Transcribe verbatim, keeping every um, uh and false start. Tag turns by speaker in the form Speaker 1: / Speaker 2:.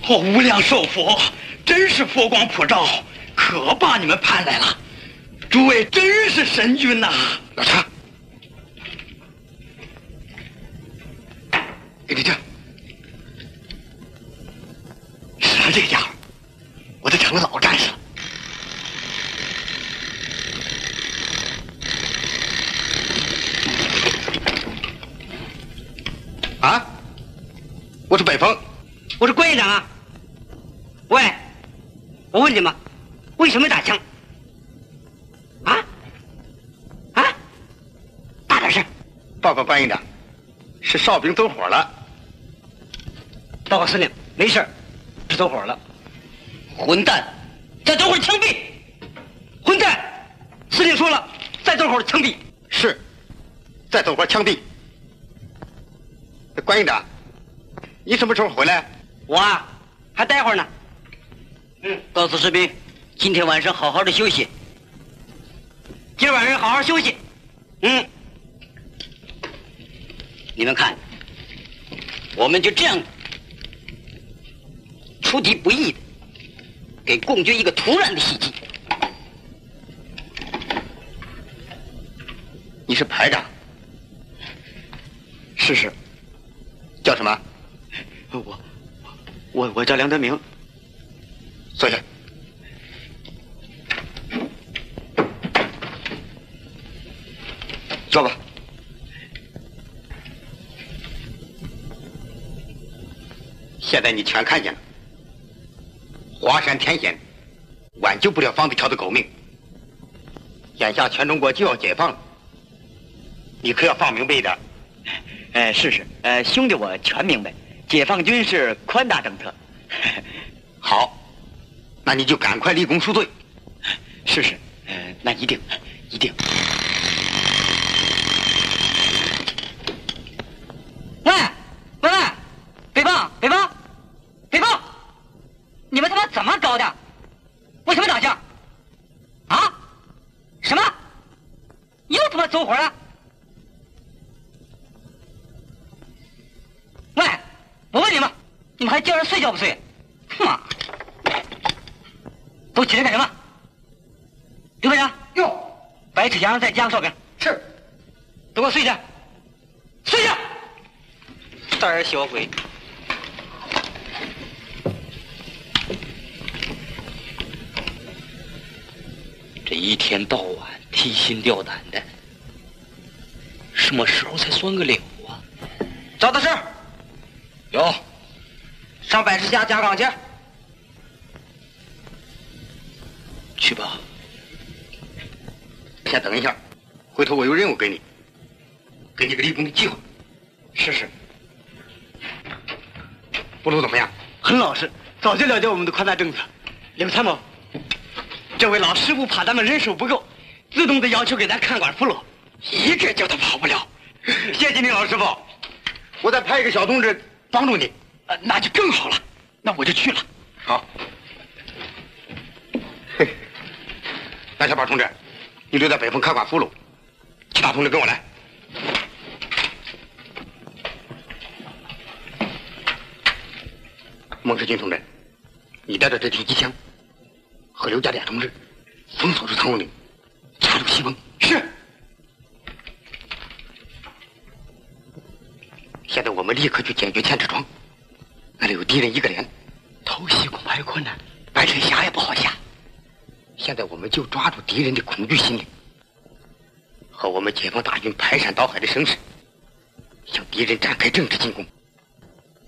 Speaker 1: 哦，无量寿佛，真是佛光普照，可把你们盼来了。诸位真是神君呐！
Speaker 2: 老查，给你这，是这个家伙，我都成了老战士了。啊，我是北风，
Speaker 3: 我是关院长啊。喂，我问你们，为什么打枪？啊？啊？大点声！
Speaker 2: 报告关院长，是哨兵走火了。
Speaker 3: 报告司令，没事，是走火了。混蛋，再走火枪毙！混蛋，司令说了，再走火枪毙。
Speaker 2: 是，再走火枪毙。关院长，你什么时候回来？
Speaker 3: 我啊，还待会儿呢。嗯，告诉士兵，今天晚上好好的休息。今儿晚上好好休息。嗯，你们看，我们就这样出其不意的给共军一个突然的袭击。
Speaker 2: 你是排长？
Speaker 1: 是是。
Speaker 2: 叫什么？
Speaker 1: 我我我叫梁德明。
Speaker 2: 坐下。坐吧。现在你全看见了，华山天险挽救不了方子条的狗命。眼下全中国就要解放了，你可要放明白一点。
Speaker 3: 呃，是是，呃，兄弟我全明白，解放军是宽大政策。
Speaker 2: 好，那你就赶快立功赎罪。
Speaker 3: 是是，呃，那一定一定。喂喂喂，北方北方北方，你们他妈怎么搞的？为什么打架？啊？什么？又他妈走火了？喂，我问你们，你们还叫人睡觉不睡？妈，都起来干什么？刘排长，
Speaker 1: 哟，
Speaker 3: 白纸墙上再加个哨兵。
Speaker 1: 是，
Speaker 3: 都给我睡下，睡下！胆小鬼！这一天到晚提心吊胆的，什么时候才算个了啊？赵大师，有，上百十家加岗去。去吧。
Speaker 2: 先等一下，回头我有任务给你，给你个立功的机会。
Speaker 1: 是是。
Speaker 2: 部路怎么样？
Speaker 1: 很老实，早就了解我们的宽大政策。刘参谋，这位老师傅怕咱们人手不够，自动的要求给咱看管俘虏，一个叫他跑不了。
Speaker 2: 谢谢你，老师傅。我再派一个小同志帮助你。
Speaker 1: 呃，那就更好了。那我就去了。
Speaker 2: 好。嘿，那小宝同志，你留在北风看管俘虏，其他同志跟我来。孟世军同志，你带着这挺机枪，和刘家典同志封锁住藏龙岭，插入西风。
Speaker 1: 是。
Speaker 2: 现在我们立刻去解决千尺庄，那里有敌人一个连，
Speaker 1: 偷袭恐怕有困难，
Speaker 2: 白水峡也不好下。现在我们就抓住敌人的恐惧心理，和我们解放大军排山倒海的声势，向敌人展开政治进攻。